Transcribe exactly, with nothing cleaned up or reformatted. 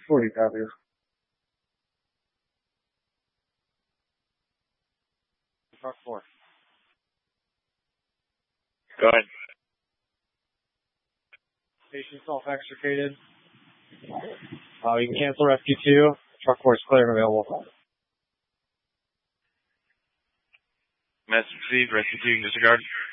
forty copies. Truck four. Go ahead. Patient self-extricated. Uh, you can cancel rescue two. Truck four is clear and available. Message received. Rescue two, disregard.